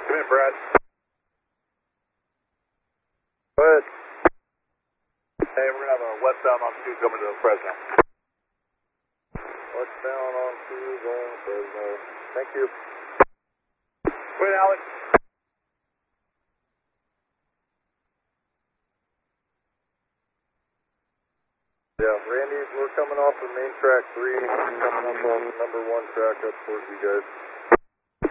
Come in, Brad. Go ahead. Hey, we're going to have a westbound on 2 coming to the Fresno. Westbound on 2 going to Fresno. Thank you. Wait, Alex. Yeah, Randy, we're coming off of main track 3, coming up on number 1 track up towards you guys.